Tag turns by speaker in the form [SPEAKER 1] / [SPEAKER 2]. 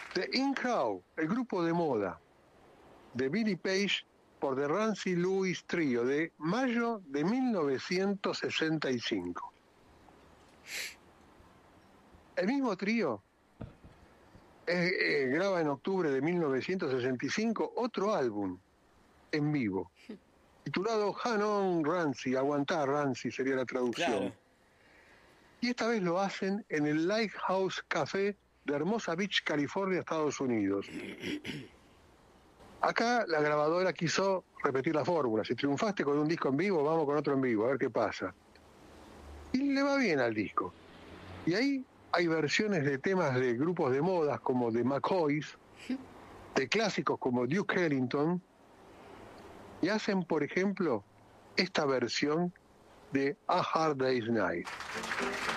[SPEAKER 1] The In Crowd, el grupo de moda de Billy Page por The Rancy Lewis Trio, de mayo de 1965. El mismo trío graba en octubre de 1965 otro álbum en vivo, titulado Hang On Rancy, Aguantar Rancy sería la traducción.
[SPEAKER 2] Claro.
[SPEAKER 1] Y esta vez lo hacen en el Lighthouse Café de Hermosa Beach, California, Estados Unidos. Acá la grabadora quiso repetir la fórmula. Si triunfaste con un disco en vivo, vamos con otro en vivo, a ver qué pasa. Y le va bien al disco. Y ahí hay versiones de temas de grupos de modas como The McCoys, de clásicos como Duke Ellington, y hacen, por ejemplo, esta versión de A Hard Day's Night.